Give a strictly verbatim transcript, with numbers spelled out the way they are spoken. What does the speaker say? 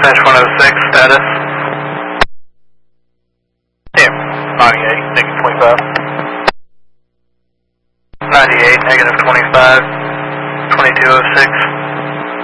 Dispatch one oh six, status. Yeah, ninety-eight, negative twenty-five. ninety-eight, negative twenty-five, twenty-two oh six.